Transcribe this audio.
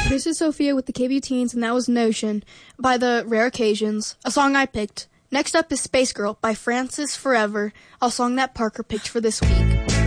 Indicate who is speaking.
Speaker 1: This is Sophia with the KBU Teens, and that was Notion by the Rare Occasions, a song I picked. Next up is Space Girl by Francis Forever, a song that Parker picked for this week.